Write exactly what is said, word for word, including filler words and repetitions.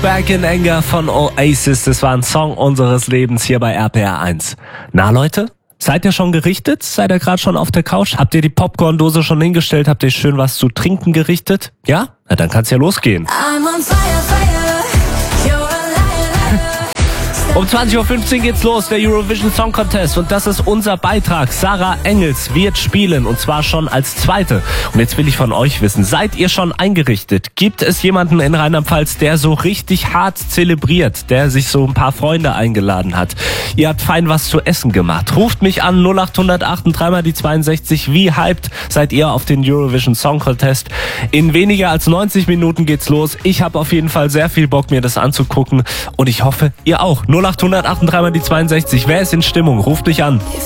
Back in Anger von Oasis. Das war ein Song unseres Lebens hier bei R P R eins. Na Leute, seid ihr schon gerichtet? Seid ihr gerade schon auf der Couch? Habt ihr die Popcorn-Dose schon hingestellt? Habt ihr schön was zu trinken gerichtet? Ja? Na, dann kann's ja losgehen. I'm on fire, fire. You're a liar, liar. Um zwanzig Uhr fünfzehn geht's los, der Eurovision Song Contest. Und das ist unser Beitrag. Sarah Engels wird spielen, und zwar schon als Zweite. Und jetzt will ich von euch wissen, seid ihr schon eingerichtet? Gibt es jemanden in Rheinland-Pfalz, der so richtig hart zelebriert, der sich so ein paar Freunde eingeladen hat? Ihr habt fein was zu essen gemacht. Ruft mich an, null acht null acht, drei mal die zweiundsechzig. Wie hyped seid ihr auf den Eurovision Song Contest? In weniger als neunzig Minuten geht's los. Ich habe auf jeden Fall sehr viel Bock, mir das anzugucken. Und ich hoffe, ihr auch. null acht null acht, drei mal die zweiundsechzig. Wer ist in Stimmung? Ruft mich an.